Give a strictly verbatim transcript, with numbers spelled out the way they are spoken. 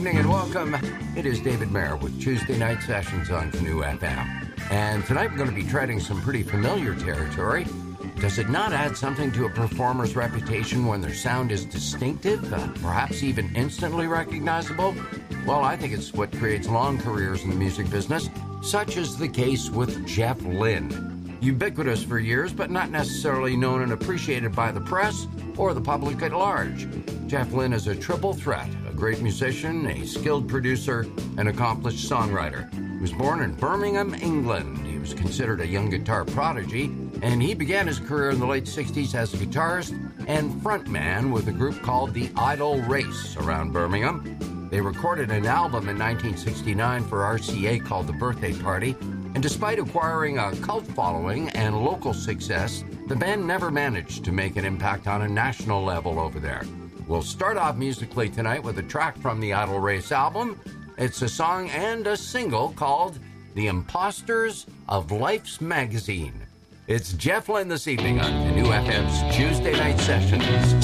evening and welcome. It is David Mayer with Tuesday Night Sessions on Canoe F M. And tonight we're going to be treading some pretty familiar territory. Does it not add something to a performer's reputation when their sound is distinctive, uh, perhaps even instantly recognizable? Well, I think it's what creates long careers in the music business, such is the case with Jeff Lynne. Ubiquitous for years, but not necessarily known and appreciated by the press or the public at large. Jeff Lynne is a triple threat, a great musician, a skilled producer, and accomplished songwriter. He was born in Birmingham, England. He was considered a young guitar prodigy, and he began his career in the late sixties as a guitarist and frontman with a group called the Idle Race around Birmingham. They recorded an album in nineteen sixty-nine for R C A called The Birthday Party, and despite acquiring a cult following and local success, the band never managed to make an impact on a national level over there. We'll start off musically tonight with a track from the Idle Race album. It's a song and a single called The Imposters of Life's Magazine. It's Jeff Lynne this evening on Canoe F M's Tuesday Night Sessions.